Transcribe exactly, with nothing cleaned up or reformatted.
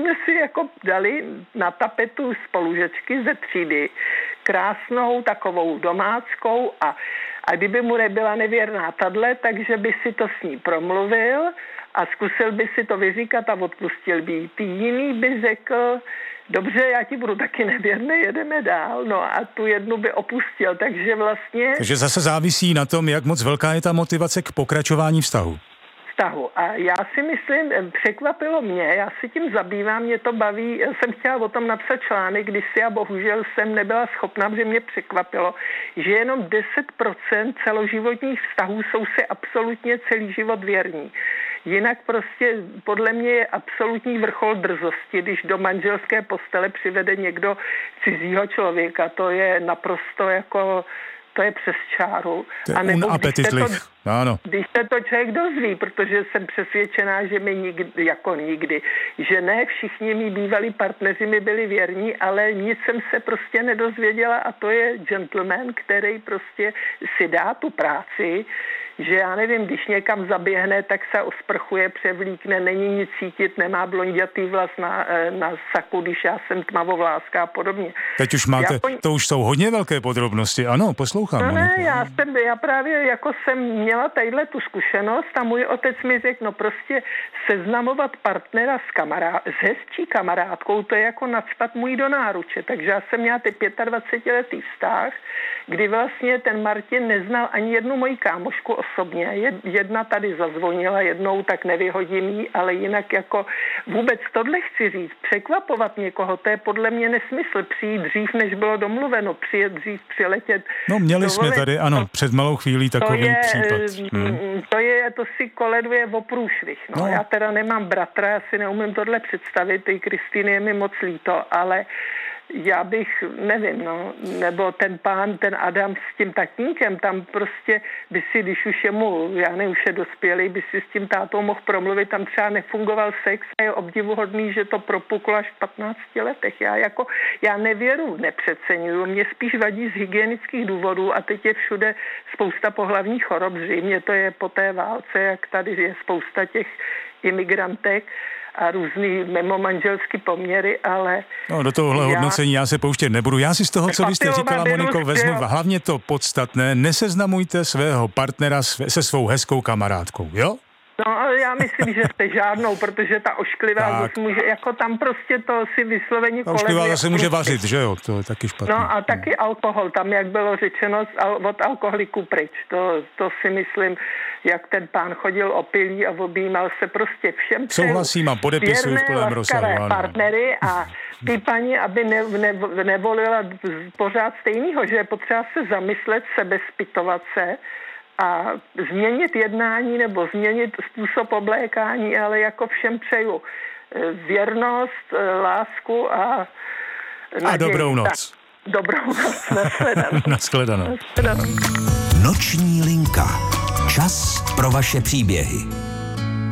jsme si jako dali na tapetu spolužečky ze třídy, krásnou takovou domáckou a, a kdyby mu nebyla nevěrná tadle, takže by si to s ní promluvil a zkusil by si to vyříkat a odpustil by jí. Ty jiný by řekl, dobře, já ti budu taky nevěrný, jedeme dál, no a tu jednu by opustil, takže vlastně... Takže zase závisí na tom, jak moc velká je ta motivace k pokračování vztahu. Vztahu. A já si myslím, překvapilo mě, já si tím zabývám, mě to baví, já jsem chtěla o tom napsat článek kdysi a bohužel jsem nebyla schopná, protože mě překvapilo, že jenom deset procent celoživotních vztahů jsou si absolutně celý život věrní. Jinak prostě podle mě je absolutní vrchol drzosti, když do manželské postele přivede někdo cizího člověka. To je naprosto jako, to je přes čáru. To je unapetitlich. Ano. Když se to člověk dozví, protože jsem přesvědčená, že mi nikdy, jako nikdy, že ne všichni mý bývalí partneři mi byli věrní, ale nic jsem se prostě nedozvěděla a to je gentleman, který prostě si dá tu práci, že já nevím, když někam zaběhne, tak se osprchuje, převlíkne, není nic cítit, nemá blondětý vlas na, na saku, když já jsem tmavovláská a podobně. Teď už máte, já, to už jsou hodně velké podrobnosti, ano, poslouchám. No ne, já, jsem, já právě jako jsem měla tadyhle tu zkušenost a můj otec mi řekl, no prostě seznamovat partnera s, kamarád, s hezčí kamarádkou, to je jako nacpat můj do náruče, takže já jsem měla ty dvacetiletý vztah, kdy vlastně ten Martin neznal ani jednu moji kámošku osobně. Jedna tady zazvonila jednou, tak nevyhodím jí, ale jinak jako vůbec tohle chci říct. Překvapovat někoho, to je podle mě nesmysl. Přijít dřív, než bylo domluveno. Přijet dřív, přiletět. No měli dovolit, jsme tady, ano, před malou chvílí takový to je, případ. Hmm. To je, to si koleduje o průšvih. No. No. Já teda nemám bratra, já si neumím tohle představit, ty Kristýny je mi moc líto, ale já bych, nevím, no, nebo ten pán, ten Adam s tím tatínkem, tam prostě by si, když už je mu, já ne, už je dospělý, by si s tím tátou mohl promluvit, tam třeba nefungoval sex a je obdivuhodný, že to propuklo až v patnácti letech. Já jako, já nevěru, nepřeceňuju, mě spíš vadí z hygienických důvodů a teď je všude spousta pohlavních chorob, zřejmě to je po té válce, jak tady je spousta těch imigrantek a různý mimo manželský poměry, ale... No, do tohohle já... hodnocení já se pouštět nebudu. Já si z toho, co vy jste říkala, Moniko, vezmu hlavně to podstatné. Neseznamujte svého partnera se svou hezkou kamarádkou, jo? No, ale já myslím, že jste žádnou, protože ta ošklivá zase může, jako tam prostě to si vysloveně kolegy... Ošklivá zase může vařit, že jo? To je taky špatné. No a taky alkohol, tam jak bylo řečeno, od alkoholiku pryč. To, to si myslím, jak ten pán chodil opilý a objímal se prostě všem. Souhlasím a podepisuju v plném rozsahu. Partnery a ty paní, aby ne, ne, nevolila pořád stejného, že je potřeba se zamyslet, sebezpytovat se, a změnit jednání nebo změnit způsob oblékání, ale jako všem přeju věrnost, lásku a naději. A dobrou noc. Tak, dobrou noc. Nashledanou. Nashledanou. Nashledanou. Noční linka. Čas pro vaše příběhy.